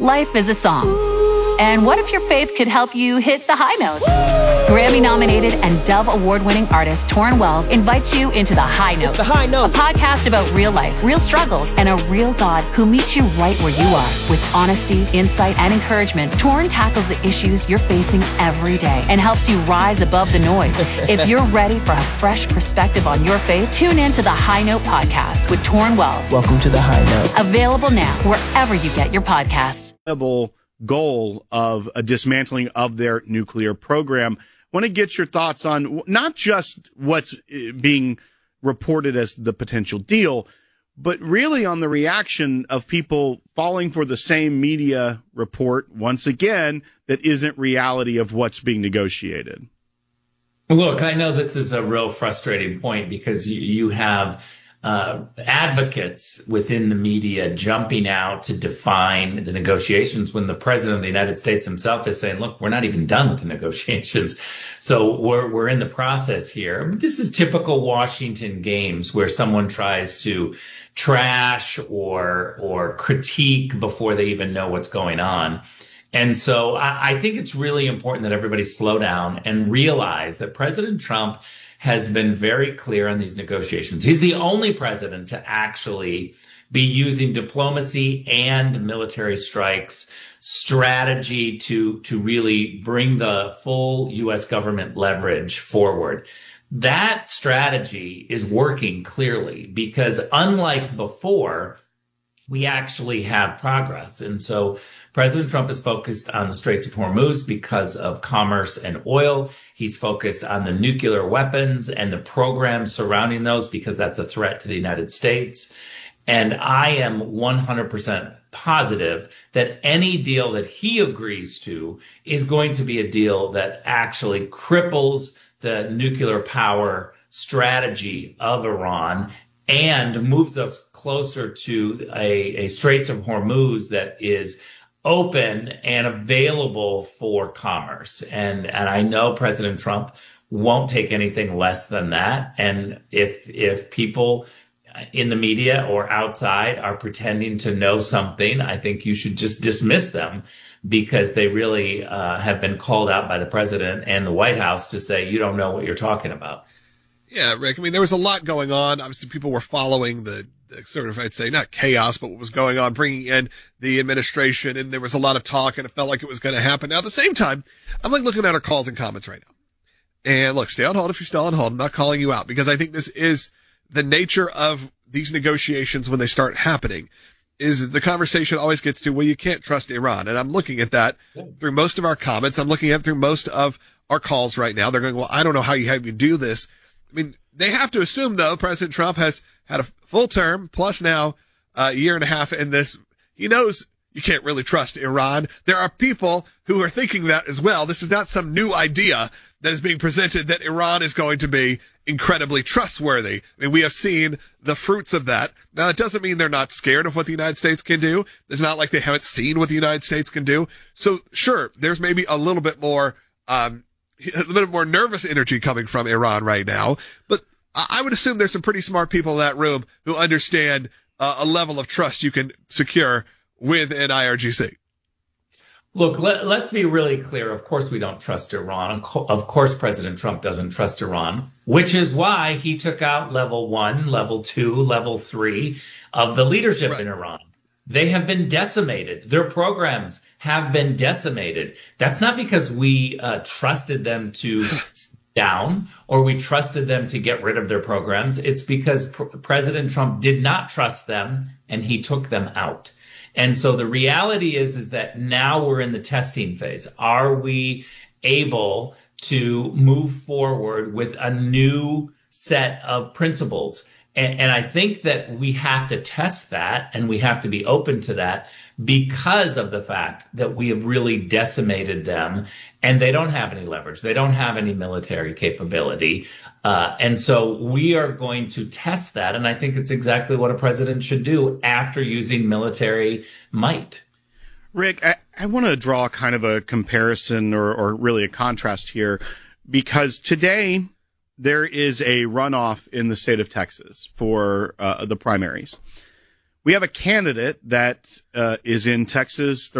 Life is a song. And what if your faith could help you hit the high notes? Grammy-nominated and Dove Award-winning artist Torrin Wells invites you into The High Note. It's The High Note. A podcast about real life, real struggles, and a real God who meets you right where you are. With honesty, insight, and encouragement, Torrin tackles the issues you're facing every day and helps you rise above the noise. If you're ready for a fresh perspective on your faith, tune in to The High Note podcast with Torrin Wells. Welcome to The High Note. Available now wherever you get your podcasts. Goal of a dismantling of their nuclear program. Want to get your thoughts on not just what's being reported as the potential deal, but really on the reaction of people falling for the same media report once again that isn't reality of what's being negotiated. Look, I know this is a real frustrating point because you have advocates within the media jumping out to define the negotiations when the president of the United States himself is saying, look, we're not even done with the negotiations. So we're in the process here. This is typical Washington games where someone tries to trash or critique before they even know what's going on. And so I think it's really important that everybody slow down and realize that President Trump has been very clear on these negotiations. He's the only president to actually be using diplomacy and military strikes strategy to really bring the full U.S. government leverage forward. That strategy is working clearly because unlike before, we actually have progress. And so President Trump is focused on the Straits of Hormuz because of commerce and oil. He's focused on the nuclear weapons and the programs surrounding those because that's a threat to the United States. And I am 100% positive that any deal that he agrees to is going to be a deal that actually cripples the nuclear power strategy of Iran and moves us closer to a Straits of Hormuz that is open and available for commerce. And I know President Trump won't take anything less than that. And if people in the media or outside are pretending to know something, I think you should just dismiss them because they really have been called out by the president and the White House to say, you don't know what you're talking about. Yeah, Rick. I mean, there was a lot going on. Obviously, people were following the sort of, I'd say, not chaos, but what was going on, bringing in the administration. And there was a lot of talk and it felt like it was going to happen. Now, at the same time, I'm like looking at our calls and comments right now. And look, stay on hold if you're still on hold. I'm not calling you out because I think this is the nature of these negotiations when they start happening. Is the conversation always gets to, well, you can't trust Iran. And I'm looking at that through most of our comments. I'm looking at it through most of our calls right now. They're going, well, I don't know how you do this. I mean, they have to assume, though, President Trump has had a full term plus now a year and a half in this. He knows you can't really trust Iran. There are people who are thinking that as well. This is not some new idea that is being presented that Iran is going to be incredibly trustworthy. I mean, we have seen the fruits of that. Now, it doesn't mean they're not scared of what the United States can do. It's not like they haven't seen what the United States can do. So, sure, there's maybe a little bit more nervous energy coming from Iran right now. But I would assume there's some pretty smart people in that room who understand a level of trust you can secure with an IRGC. Look, let's be really clear. Of course, we don't trust Iran. Of course, President Trump doesn't trust Iran, which is why he took out level 1, level 2, level 3 of the leadership in Iran. They have been decimated. Their programs have been decimated. That's not because we trusted them to down or we trusted them to get rid of their programs. It's because President Trump did not trust them and he took them out. And so the reality is that now we're in the testing phase. Are we able to move forward with a new set of principles? And I think that we have to test that and we have to be open to that because of the fact that we have really decimated them and they don't have any leverage. They don't have any military capability. And so we are going to test that. And I think it's exactly what a president should do after using military might. Rick, I want to draw kind of a comparison or really a contrast here because today there is a runoff in the state of Texas for the primaries. We have a candidate that is in Texas